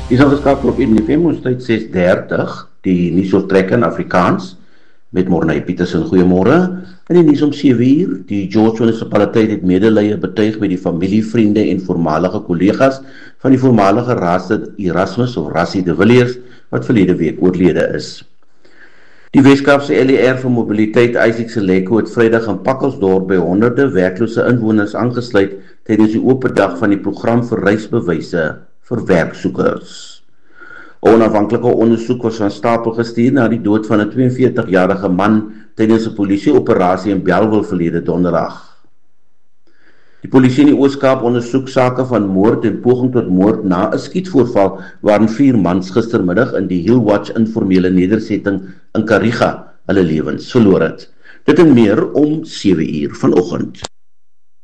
Die is geskakel op NFM, ons tyd 6:30, die nuus oortrek in Afrikaans, met Morney Petersen, goeiemôre. In die nuus om 7:00, die George munisipaliteit het medelee betuig met die familie, vriende en voormalige kollegas van die voormalige raadslid Erasmus of Rassie de Villiers, wat verlede week oorlede is. Die Weskaapse LER vir mobiliteit Isaac Seleko het Vrydag in Pakkelsdorp by honderde werklose inwoners aangesluit tydens die oop dag van die program vir reisbewyse vir werksoekers. 'n Onafhanklike ondersoek was van stapel gestuur na die dood van 'n 42-jarige man tydens 'n polisieoperasie in Bellville verlede donderdag. Die polisie in die Oos-Kaap ondersoek sake van moord en poging tot moord na 'n skietvoorval waarin 4 mans gistermiddag in die Hillwatch informele nedersetting in Kariga hulle lewens verloor het. Dit en meer om 7:00 vanoggend.